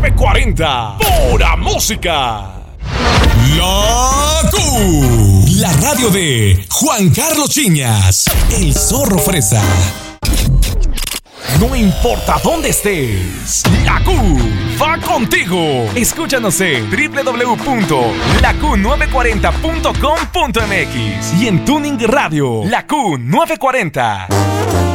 940. Pura música. La Q. La radio de Juan Carlos Chiñas, el zorro fresa. No importa dónde estés, la Q va contigo. Escúchanos en www.laq940.com.mx y en Tuning Radio, la Q940.